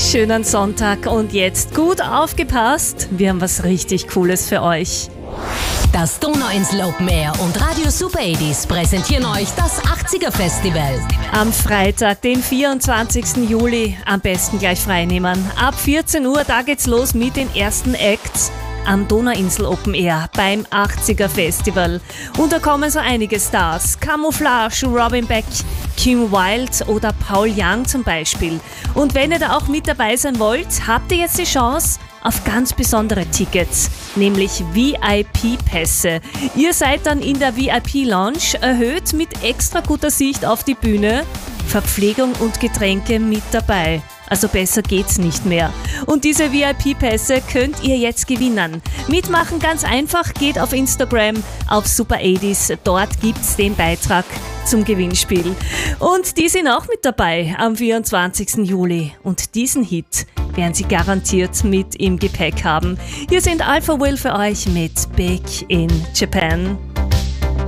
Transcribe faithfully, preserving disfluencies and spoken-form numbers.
Schönen Sonntag und jetzt gut aufgepasst. Wir haben was richtig Cooles für euch. Das Donauinsel Open Air und Radio Super achtziger präsentieren euch das achtziger Festival. Am Freitag, den vierundzwanzigsten Juli, am besten gleich freinehmen. Ab vierzehn Uhr, da geht's los mit den ersten Acts am Donauinsel Open Air beim achtziger Festival. Und da kommen so einige Stars. Camouflage, Robin Beck, Kim Wilde oder Paul Young zum Beispiel. Und wenn ihr da auch mit dabei sein wollt, habt ihr jetzt die Chance auf ganz besondere Tickets, nämlich V I P-Pässe. Ihr seid dann in der V I P-Lounge, erhöht mit extra guter Sicht auf die Bühne, Verpflegung und Getränke mit dabei. Also besser geht's nicht mehr. Und diese V I P-Pässe könnt ihr jetzt gewinnen. Mitmachen ganz einfach, geht auf Instagram, auf Super achtziger. Dort gibt's den Beitrag zum Gewinnspiel. Und die sind auch mit dabei am vierundzwanzigsten Juli. Und diesen Hit werden sie garantiert mit im Gepäck haben. Hier sind Alpha Will für euch mit Big in Japan.